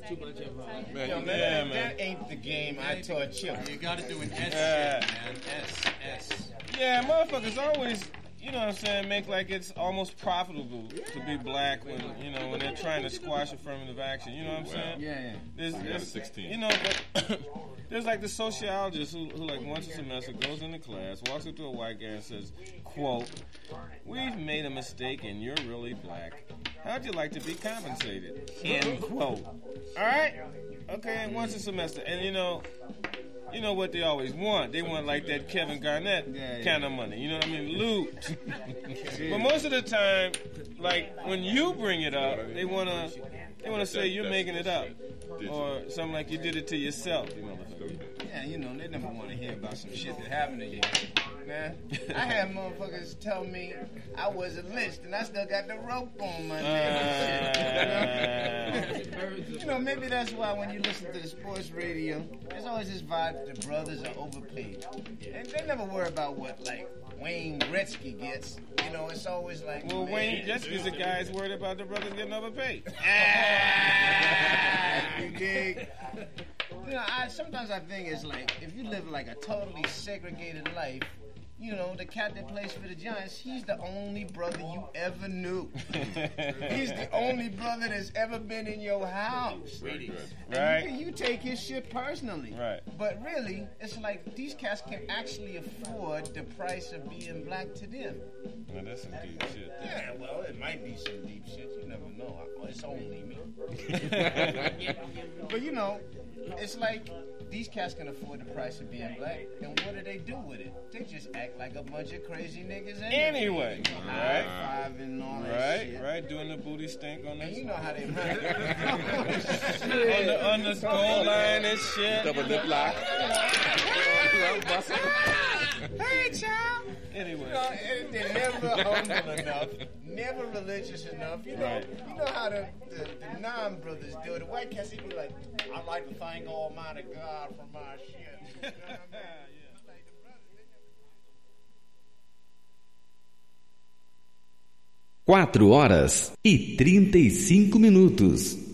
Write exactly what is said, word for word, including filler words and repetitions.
too much of a... Man, Yo, man, yeah, that, man. That ain't the game I taught you. You gotta do an S yeah. shit, man. S, S. Yeah, motherfuckers always... You know what I'm saying? Make like it's almost profitable to be black when you know when they're trying to squash affirmative action. You know what I'm saying? Yeah, yeah. There's, there's sixteen. You know, but there's like the sociologist who, who like once a semester goes into class, walks up to a white guy and says, "Quote: We've made a mistake and you're really black. How'd you like to be compensated?" End quote. All right? Okay, once a semester, and you know. You know what they always want? They want like that Kevin Garnett yeah, yeah. kind of money. You know what I mean? Loot. But most of the time, like when you bring it up, they wanna they wanna say you're making it up, or something like you did it to yourself. You know? Yeah, you know they never want to hear about some shit that happened to you. Man, I had motherfuckers tell me I wasn't lynched and I still got the rope on my neck. Uh, you know, maybe that's why when you listen to the sports radio, there's always this vibe that the brothers are overpaid. And they never worry about what, like, Wayne Gretzky gets. You know, it's always like... Well, man, Wayne Gretzky's the guy who's worried about the brothers getting overpaid. Ah, you dig? You know, I, sometimes I think it's like, if you live like a totally segregated life, you know, the cat that plays for the Giants, he's the only brother you ever knew. He's the only brother that's ever been in your house. Right. right. You, you take his shit personally. Right. But really, it's like these cats can actually afford the price of being black to them. Now, that's some deep shit. Yeah, well, it might be some deep shit. You never know. It's only me. But, you know, it's like these cats can afford the price of being black, and what do they do with it? They just act like a bunch of crazy niggas anyway. Anyway, right? Five and all that right, shit. right, doing the booty stink on this. And you know how they run. on the on the goal line and shit. Double lip lock. Hey, child. Anyway, you know, they're never humble enough, never religious enough. You know, right. you know how the, the, the non-brothers do it. The white cats, they be like, "I'd like to thank Almighty God for my shit." You know what I mean? Quatro horas e trinta e cinco minutos.